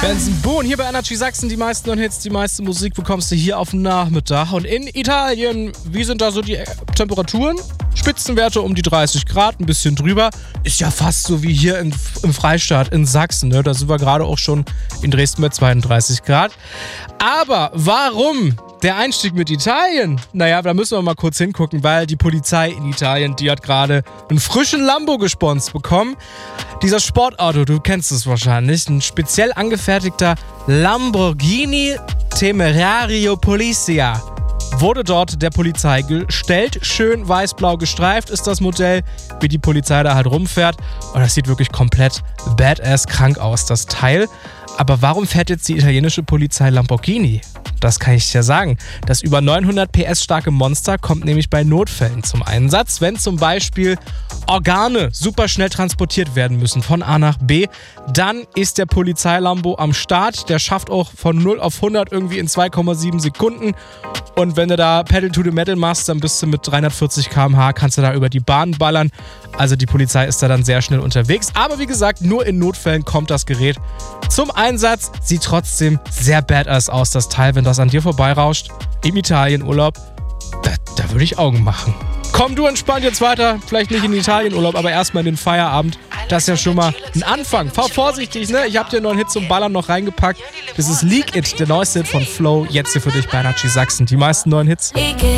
Benson Boone hier bei Energy Sachsen. Die meisten neuen Hits, die meiste Musik bekommst du hier auf dem Nachmittag. Und in Italien, wie sind da so die Temperaturen? Spitzenwerte um die 30 Grad, ein bisschen drüber. Ist ja fast so wie hier im Freistaat in Sachsen. Ne? Da sind wir gerade auch schon in Dresden bei 32 Grad. Aber warum der Einstieg mit Italien? Naja, da müssen wir mal kurz hingucken, weil die Polizei in Italien, die hat gerade einen frischen Lambo gesponsert bekommen. Dieser Sportauto, du kennst es wahrscheinlich, ein speziell angefertigter Lamborghini Temerario Polizia wurde dort der Polizei gestellt. Schön weiß-blau gestreift ist das Modell, wie die Polizei da halt rumfährt. Und das sieht wirklich komplett badass krank aus, das Teil. Aber warum fährt jetzt die italienische Polizei Lamborghini? Das kann ich dir sagen. Das über 900 PS starke Monster kommt nämlich bei Notfällen zum Einsatz, wenn zum Beispiel Organe super schnell transportiert werden müssen von A nach B. Dann ist der Polizeilambo am Start. Der schafft auch von 0 auf 100 irgendwie in 2,7 Sekunden. Und wenn du da Pedal to the Metal machst, dann bist du mit 340 km/h, kannst du da über die Bahn ballern. Also die Polizei ist da dann sehr schnell unterwegs. Aber wie gesagt, nur in Notfällen kommt das Gerät zum Einsatz. Sieht trotzdem sehr badass aus, das Teil. Wenn das an dir vorbeirauscht, im Italienurlaub, da würde ich Augen machen. Komm du entspannt jetzt weiter, vielleicht nicht in den Italienurlaub, aber erstmal in den Feierabend. Das ist ja schon mal ein Anfang. Fahr vorsichtig, ne? Ich habe dir einen neuen Hit zum Ballern noch reingepackt. Das ist Leak It, der neueste Hit von Flow. Jetzt hier für dich bei Energy Sachsen. Die meisten neuen Hits.